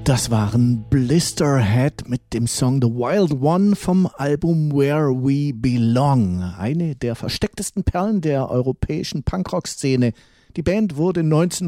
Das waren Blisterhead mit dem Song The Wild One vom Album Where We Belong. Eine der verstecktesten Perlen der europäischen Punkrock-Szene. Die Band wurde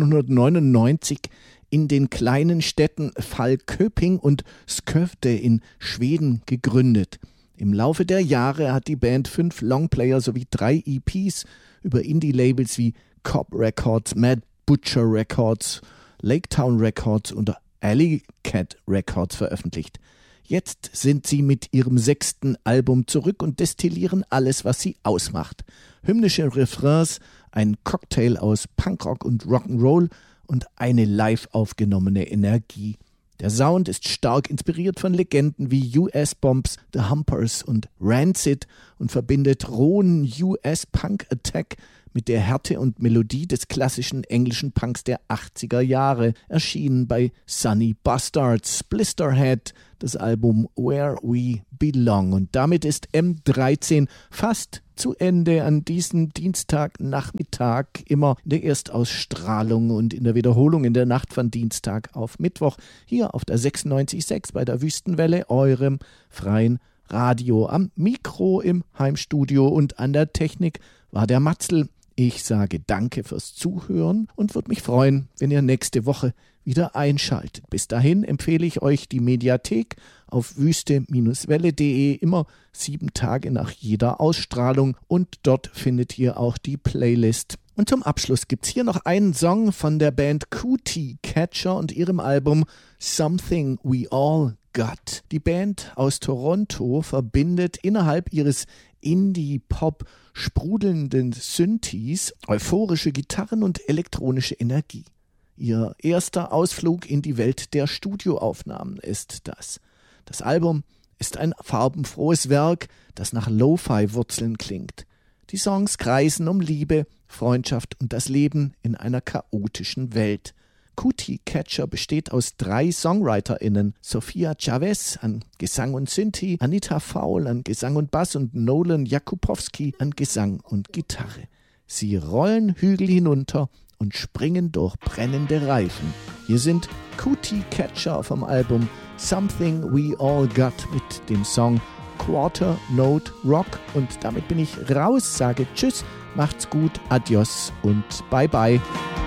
1999 in den kleinen Städten Falköping und Skövde in Schweden gegründet. Im Laufe der Jahre hat die Band 5 Longplayer sowie 3 EPs über Indie-Labels wie Cobb Records, Mad Butcher Records, Lake Town Records und Alley Cat Records veröffentlicht. Jetzt sind sie mit ihrem 6. Album zurück und destillieren alles, was sie ausmacht. Hymnische Refrains, ein Cocktail aus Punkrock und Rock'n'Roll und eine live aufgenommene Energie. Der Sound ist stark inspiriert von Legenden wie US Bombs, The Humpers und Rancid und verbindet rohen US Punk Attack mit der Härte und Melodie des klassischen englischen Punks der 80er Jahre, erschienen bei Sunny Bastards. Blisterhead, das Album Where We Belong. Und damit ist M13 fast zu Ende an diesem Dienstagnachmittag, immer in der Erstausstrahlung und in der Wiederholung in der Nacht von Dienstag auf Mittwoch, hier auf der 96.6 bei der Wüstenwelle, eurem freien Radio. Am Mikro im Heimstudio und an der Technik war der Matzl. Ich sage danke fürs Zuhören und würde mich freuen, wenn ihr nächste Woche wieder einschaltet. Bis dahin empfehle ich euch die Mediathek auf wüste-welle.de, immer 7 Tage nach jeder Ausstrahlung, und dort findet ihr auch die Playlist. Und zum Abschluss gibt's hier noch einen Song von der Band Cootie Catcher und ihrem Album Something We All Got. Die Band aus Toronto verbindet innerhalb ihres Indie-Pop sprudelnden Synthes euphorische Gitarren und elektronische Energie. Ihr erster Ausflug in die Welt der Studioaufnahmen ist das. Das Album ist ein farbenfrohes Werk, das nach Lo-Fi-Wurzeln klingt. Die Songs kreisen um Liebe, Freundschaft und das Leben in einer chaotischen Welt. Cootie Catcher besteht aus 3 SongwriterInnen: Sophia Chavez an Gesang und Synthi, Anita Faul an Gesang und Bass und Nolan Jakubowski an Gesang und Gitarre. Sie rollen Hügel hinunter und springen durch brennende Reifen. Hier sind Cootie Catcher vom Album Something We All Got mit dem Song Quarter Note Rock. Und damit bin ich raus, sage Tschüss, macht's gut, adios und bye bye.